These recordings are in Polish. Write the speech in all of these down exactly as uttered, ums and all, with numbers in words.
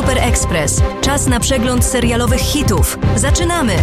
Super Express. Czas na przegląd serialowych hitów. Zaczynamy!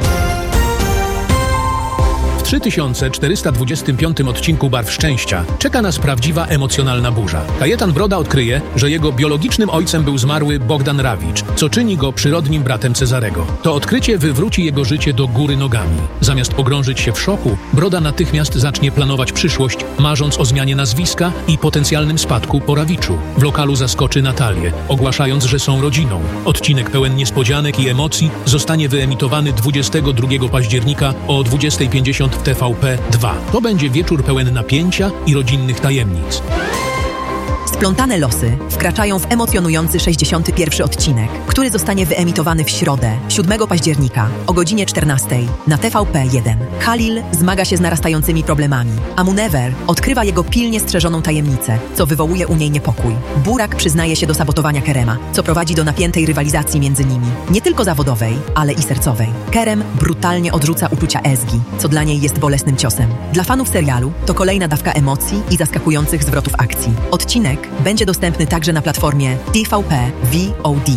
W trzy tysiące czterysta dwudziestym piątym odcinku Barw Szczęścia czeka nas prawdziwa emocjonalna burza. Kajetan Broda odkryje, że jego biologicznym ojcem był zmarły Bogdan Rawicz, co czyni go przyrodnim bratem Cezarego. To odkrycie wywróci jego życie do góry nogami. Zamiast pogrążyć się w szoku, Broda natychmiast zacznie planować przyszłość, marząc o zmianie nazwiska i potencjalnym spadku po Rawiczu. W lokalu zaskoczy Natalię, ogłaszając, że są rodziną. Odcinek pełen niespodzianek i emocji zostanie wyemitowany dwudziestego drugiego października o dwudziestej pięćdziesiąt w T V P dwa. To będzie wieczór pełen napięcia i rodzinnych tajemnic. Splątane losy wkraczają w emocjonujący sześćdziesiąty pierwszy odcinek, który zostanie wyemitowany w środę, siódmego października o godzinie czternastej na T V P jeden. Halil zmaga się z narastającymi problemami, a Munever odkrywa jego pilnie strzeżoną tajemnicę, co wywołuje u niej niepokój. Burak przyznaje się do sabotowania Kerema, co prowadzi do napiętej rywalizacji między nimi, nie tylko zawodowej, ale i sercowej. Kerem brutalnie odrzuca uczucia Ezgi, co dla niej jest bolesnym ciosem. Dla fanów serialu to kolejna dawka emocji i zaskakujących zwrotów akcji. Odcinek będzie dostępny także na platformie T V P V O D.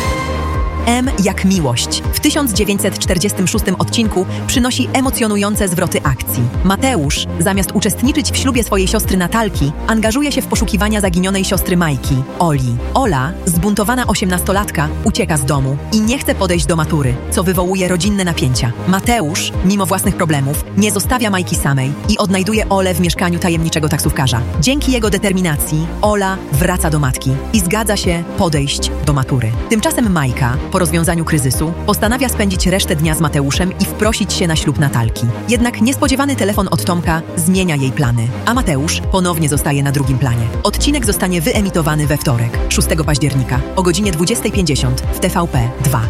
M jak miłość w tysiąc dziewięćset czterdziestym szóstym odcinku przynosi emocjonujące zwroty akcji. Mateusz, zamiast uczestniczyć w ślubie swojej siostry Natalki, angażuje się w poszukiwania zaginionej siostry Majki, Oli. Ola, zbuntowana osiemnastolatka, ucieka z domu i nie chce podejść do matury, co wywołuje rodzinne napięcia. Mateusz, mimo własnych problemów, nie zostawia Majki samej i odnajduje Olę w mieszkaniu tajemniczego taksówkarza. Dzięki jego determinacji Ola wraca do matki i zgadza się podejść do matury. Tymczasem Majka, po rozwiązaniu kryzysu, postanawia spędzić resztę dnia z Mateuszem i wprosić się na ślub Natalki. Jednak niespodziewany telefon od Tomka zmienia jej plany, a Mateusz ponownie zostaje na drugim planie. Odcinek zostanie wyemitowany we wtorek, szóstego października o godzinie dwudziestej pięćdziesiąt w T V P dwa.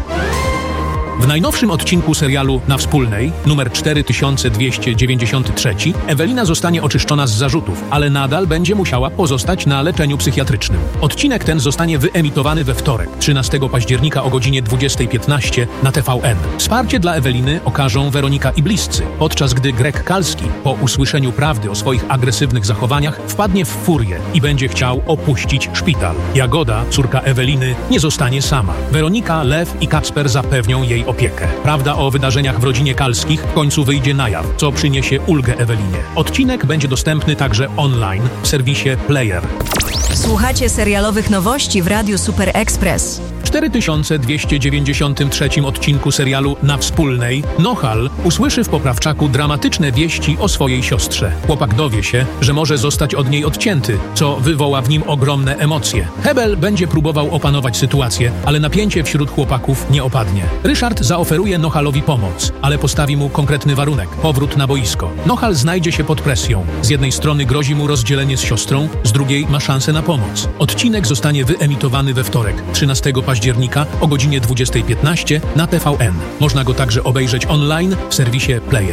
W najnowszym odcinku serialu Na Wspólnej, numer cztery tysiące dwieście dziewięćdziesiąty trzeci, Ewelina zostanie oczyszczona z zarzutów, ale nadal będzie musiała pozostać na leczeniu psychiatrycznym. Odcinek ten zostanie wyemitowany we wtorek, trzynastego października o godzinie dwudziestej piętnaście na T V N. Wsparcie dla Eweliny okażą Weronika i bliscy, podczas gdy Greg Kalski, po usłyszeniu prawdy o swoich agresywnych zachowaniach, wpadnie w furię i będzie chciał opuścić szpital. Jagoda, córka Eweliny, nie zostanie sama. Weronika, Lew i Kacper zapewnią jej opiekę. Prawda o wydarzeniach w rodzinie Kalskich w końcu wyjdzie na jaw, co przyniesie ulgę Ewelinie. Odcinek będzie dostępny także online w serwisie Player. Słuchacie serialowych nowości w Radiu Super Express. W cztery tysiące dwieście dziewięćdziesiątym trzecim odcinku serialu Na Wspólnej Nohal usłyszy w poprawczaku dramatyczne wieści o swojej siostrze. Chłopak dowie się, że może zostać od niej odcięty, co wywoła w nim ogromne emocje. Hebel będzie próbował opanować sytuację, ale napięcie wśród chłopaków nie opadnie. Ryszard zaoferuje Nohalowi pomoc, ale postawi mu konkretny warunek – powrót na boisko. Nohal znajdzie się pod presją. Z jednej strony grozi mu rozdzielenie z siostrą, z drugiej ma szansę na pomoc. Odcinek zostanie wyemitowany we wtorek, trzynastego października o godzinie dwudziestej piętnaście na T V N. Można go także obejrzeć online w serwisie Player.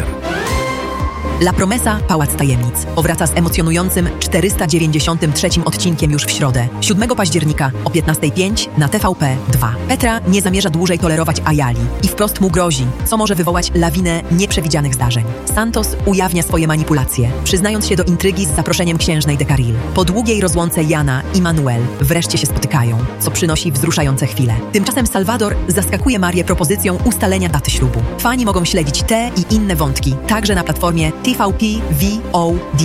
La Promesa – Pałac Tajemnic powraca z emocjonującym czterysta dziewięćdziesiątym trzecim odcinkiem już w środę, siódmego października o piętnastej pięć na T V P dwa. Petra nie zamierza dłużej tolerować Ayali i wprost mu grozi, co może wywołać lawinę nieprzewidzianych zdarzeń. Santos ujawnia swoje manipulacje, przyznając się do intrygi z zaproszeniem księżnej de Carril. Po długiej rozłące Jana i Manuel wreszcie się spotykają, co przynosi wzruszające chwile. Tymczasem Salvador zaskakuje Marię propozycją ustalenia daty ślubu. Fani mogą śledzić te i inne wątki, także na platformie T V P V O D.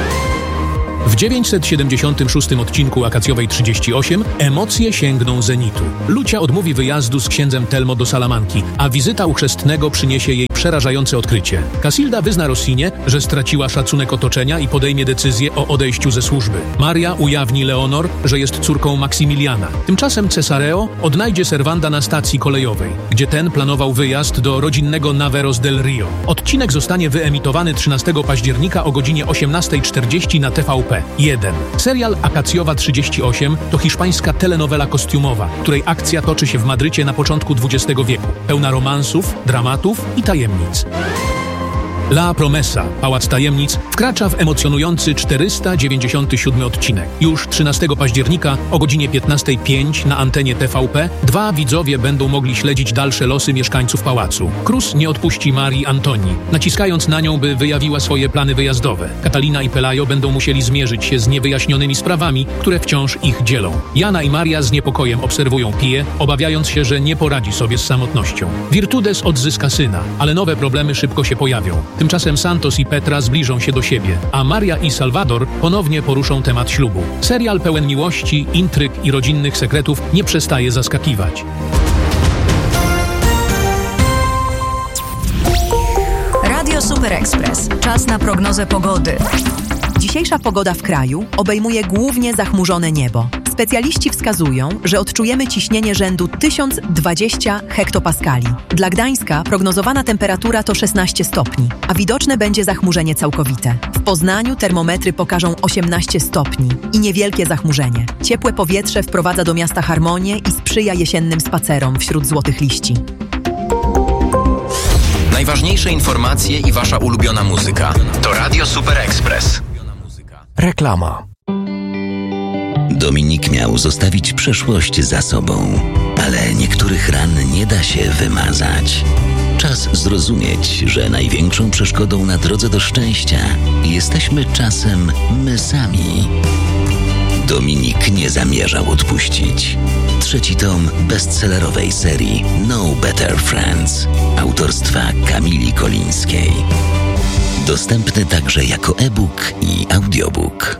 W dziewięćset siedemdziesiątym szóstym odcinku Akacjowej trzydzieści osiem emocje sięgną zenitu. Lucia odmówi wyjazdu z księdzem Telmo do Salamanki, a wizyta u chrzestnego przyniesie jej przerażające odkrycie. Casilda wyzna Rossinie, że straciła szacunek otoczenia i podejmie decyzję o odejściu ze służby. Maria ujawni Leonor, że jest córką Maksymiliana. Tymczasem Cesareo odnajdzie Servanda na stacji kolejowej, gdzie ten planował wyjazd do rodzinnego Naveros del Rio. Odcinek zostanie wyemitowany trzynastego października o godzinie osiemnastej czterdzieści na T V P jeden. Serial Akacjowa trzydzieści osiem to hiszpańska telenowela kostiumowa, której akcja toczy się w Madrycie na początku dwudziestego wieku, pełna romansów, dramatów i tajemnic. La Promesa, Pałac Tajemnic, wkracza w emocjonujący czterysta dziewięćdziesiąty siódmy odcinek. Już trzynastego października o godzinie piętnasta pięć na antenie T V P dwa widzowie będą mogli śledzić dalsze losy mieszkańców pałacu. Cruz nie odpuści Marii Antoni, naciskając na nią, by wyjawiła swoje plany wyjazdowe. Catalina i Pelayo będą musieli zmierzyć się z niewyjaśnionymi sprawami, które wciąż ich dzielą. Jana i Maria z niepokojem obserwują Pię, obawiając się, że nie poradzi sobie z samotnością. Virtudes odzyska syna, ale nowe problemy szybko się pojawią. Tymczasem Santos i Petra zbliżą się do siebie, a Maria i Salvador ponownie poruszą temat ślubu. Serial pełen miłości, intryg i rodzinnych sekretów nie przestaje zaskakiwać. Radio Super Express. Czas na prognozę pogody. Dzisiejsza pogoda w kraju obejmuje głównie zachmurzone niebo. Specjaliści wskazują, że odczujemy ciśnienie rzędu tysiąc dwadzieścia hektopaskali. Dla Gdańska prognozowana temperatura to szesnaście stopni, a widoczne będzie zachmurzenie całkowite. W Poznaniu termometry pokażą osiemnaście stopni i niewielkie zachmurzenie. Ciepłe powietrze wprowadza do miasta harmonię i sprzyja jesiennym spacerom wśród złotych liści. Najważniejsze informacje i wasza ulubiona muzyka to Radio Super Express. Reklama. Dominik miał zostawić przeszłość za sobą, ale niektórych ran nie da się wymazać. Czas zrozumieć, że największą przeszkodą na drodze do szczęścia jesteśmy czasem my sami. Dominik nie zamierzał odpuścić. Trzeci tom bestsellerowej serii No Better Friends autorstwa Kamili Kolińskiej. Dostępny także jako e-book i audiobook.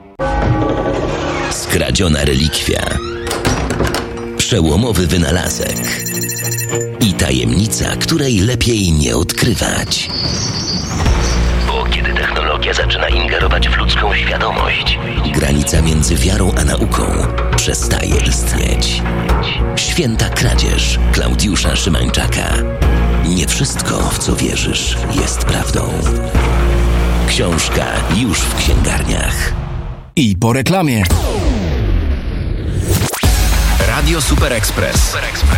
Skradziona relikwia. Przełomowy wynalazek. I tajemnica, której lepiej nie odkrywać. Bo kiedy technologia zaczyna ingerować w ludzką świadomość, granica między wiarą a nauką przestaje istnieć. Święta kradzież Klaudiusza Szymańczaka. Nie wszystko, w co wierzysz, jest prawdą. Książka już w księgarniach. I po reklamie. Radio Super Express.